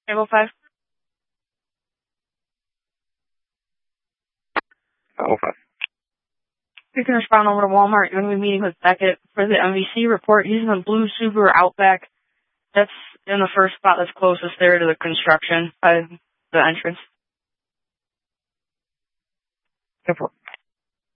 Table 5. Oh, 5. You can respond over to Walmart. You're going to be meeting with Beckett for the MVC report using the blue Subaru Outback. That's in the first spot that's closest there to the construction by the entrance. Therefore.